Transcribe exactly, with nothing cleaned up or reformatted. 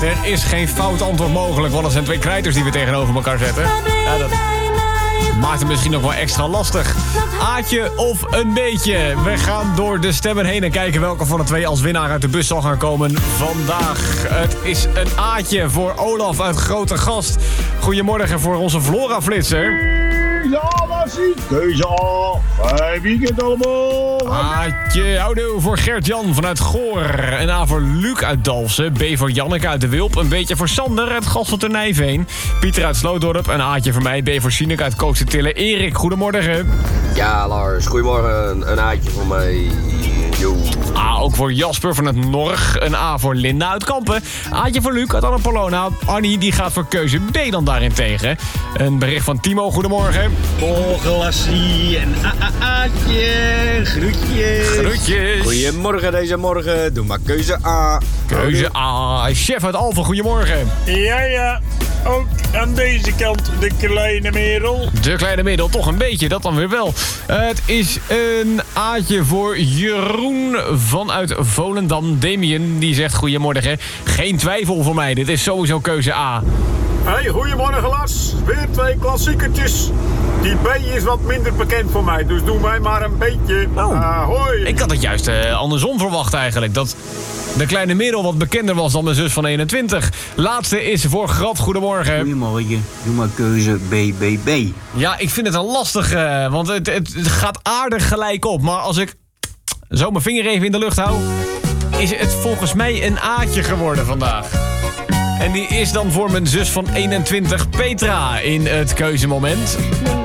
Er is geen fout antwoord mogelijk, want het zijn twee krijters die we tegenover elkaar zetten. Ja, dat maakt het misschien nog wel extra lastig. Aatje of een beetje? We gaan door de stemmen heen en kijken welke van de twee als winnaar uit de bus zal gaan komen vandaag. Het is een Aatje voor Olaf uit Grote Gast. Goedemorgen voor onze Flora-flitser. Ja, maar zie. Keuze A. Fijn weekend allemaal. Aatje, houdoe voor Gert-Jan vanuit Goor. Een A voor Luc uit Dalfsen. B voor Janneke uit de Wilp. Een beetje voor Sander uit Gastelternijveen. Pieter uit Slootdorp. Een Aatje voor mij. B voor Sineke uit Kookse-Tillen. Erik, goedemorgen. Ja, Lars, goedemorgen. Een Aatje voor mij. Yo. A ook voor Jasper van het Norg. Een A voor Linda uit Kampen. Aatje voor Luc uit Annapolona. Annie die gaat voor keuze B dan daarentegen. Een bericht van Timo, goedemorgen. Morgen, Lassie. En Aatje. Groetjes. Groetjes. Goedemorgen deze morgen. Doe maar keuze A. Keuze A. Chef uit Alphen, goedemorgen. Ja, ja. Ook aan deze kant de kleine merel. De kleine middel, toch een beetje, dat dan weer wel. Het is een Aatje voor Jeroen vanuit Volendam. Damien, die zegt goedemorgen. Geen twijfel voor mij, dit is sowieso keuze A. Hey, goedemorgen Lars. Weer twee klassiekertjes. Die B is wat minder bekend voor mij, dus doe mij maar een beetje. Oh. Hoi. Ik had het juist uh, andersom verwacht eigenlijk. Dat de kleine Merel wat bekender was dan mijn zus van eenentwintig. Laatste is voor Grat, goedemorgen. Goedemorgen, doe maar keuze B B B. Ja, ik vind het een lastig, uh, want het, het, het gaat aardig gelijk op. Maar als ik zo mijn vinger even in de lucht hou, is het volgens mij een Aatje geworden vandaag. En die is dan voor mijn zus van eenentwintig, Petra, in het keuzemoment.